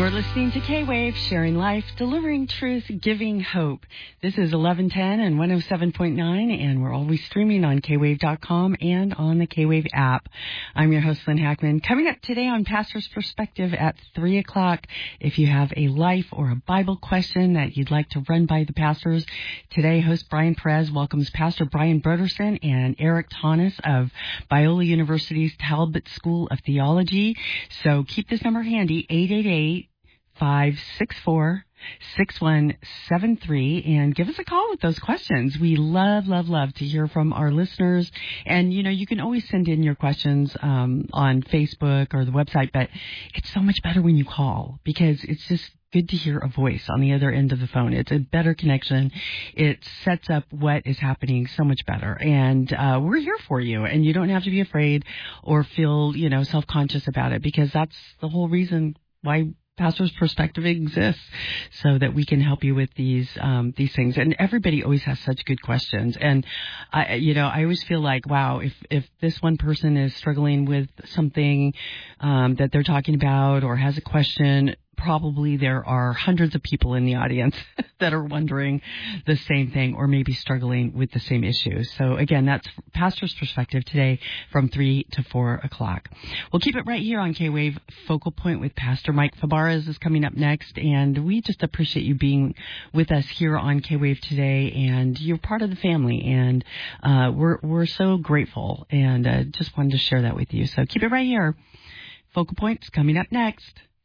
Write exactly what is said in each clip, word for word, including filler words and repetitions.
You're listening to K-Wave, sharing life, delivering truth, giving hope. This is eleven ten and one oh seven point nine, and we're always streaming on K wave dot com and on the K-Wave app. I'm your host, Lynn Hackman. Coming up today on Pastor's Perspective at three o'clock, if you have a life or a Bible question that you'd like to run by the pastors, today host Brian Perez welcomes Pastor Brian Broderson and Eric Tanis of Biola University's Talbot School of Theology. So keep this number handy, eight eight eight, five six four, six one seven three, and give us a call with those questions. We love, love, love to hear from our listeners. And, you know, you can always send in your questions um, on Facebook or the website, but it's so much better when you call because it's just good to hear a voice on the other end of the phone. It's a better connection. It sets up what is happening so much better. And uh, we're here for you. And you don't have to be afraid or feel, you know, self-conscious about it, because that's the whole reason why Pastor's Perspective exists, so that we can help you with these um, these things. And everybody always has such good questions. And I, you know, I always feel like, wow, if if this one person is struggling with something um, that they're talking about or has a question, probably there are hundreds of people in the audience that are wondering the same thing or maybe struggling with the same issues. So again, that's Pastor's Perspective today from three to four o'clock. We'll keep it right here on K-Wave. Focal Point with Pastor Mike Fabarez is coming up next, and we just appreciate you being with us here on K-Wave today, and you're part of the family, and uh, we're we're so grateful, and uh, just wanted to share that with you. So keep it right here. Focal Point's coming up next.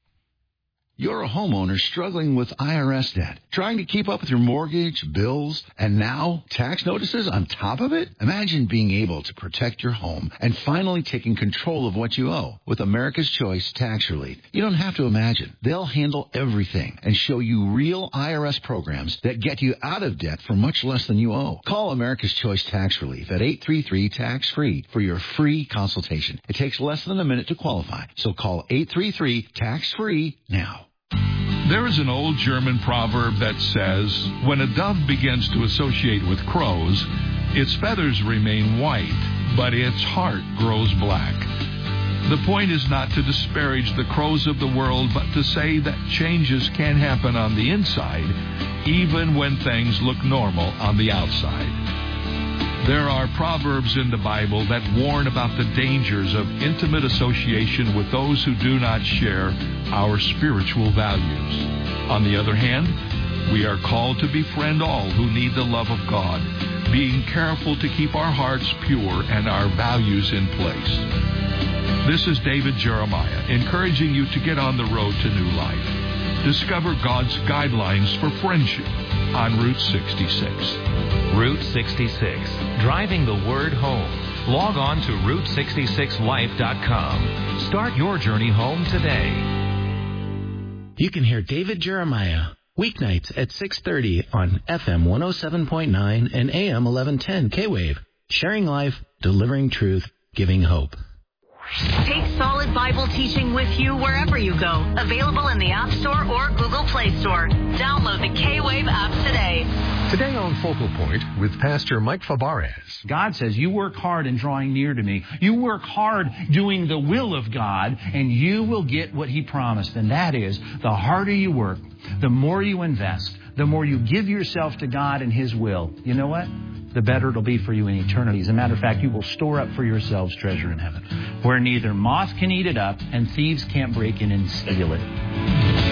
You're a homeowner struggling with I R S debt, trying to keep up with your mortgage, bills, and now tax notices on top of it? Imagine being able to protect your home and finally taking control of what you owe with America's Choice Tax Relief. You don't have to imagine. They'll handle everything and show you real I R S programs that get you out of debt for much less than you owe. Call America's Choice Tax Relief at eight three three, tax free for your free consultation. It takes less than a minute to qualify, so call eight three three, tax free now. There is an old German proverb that says, when a dove begins to associate with crows, its feathers remain white, but its heart grows black. The point is not to disparage the crows of the world, but to say that changes can happen on the inside, even when things look normal on the outside. There are proverbs in the Bible that warn about the dangers of intimate association with those who do not share our spiritual values. On the other hand, we are called to befriend all who need the love of God, being careful to keep our hearts pure and our values in place. This is David Jeremiah, encouraging you to get on the road to new life. Discover God's guidelines for friendship on Route sixty-six. Route sixty-six, driving the word home. Log on to route sixty-six life dot com. Start your journey home today. You can hear David Jeremiah weeknights at six thirty on F M one oh seven point nine and A M eleven ten K-Wave. Sharing life, delivering truth, giving hope. Take solid Bible teaching with you wherever you go. Available in the App Store or Google Play Store. Download the K-Wave app today. Today on Focal Point with Pastor Mike Fabarez. God says, you work hard in drawing near to me. You work hard doing the will of God, and you will get what He promised. And that is, the harder you work, the more you invest, the more you give yourself to God and His will. You know what? The better it'll be for you in eternity. As a matter of fact, you will store up for yourselves treasure in heaven, where neither moth can eat it up and thieves can't break in and steal it.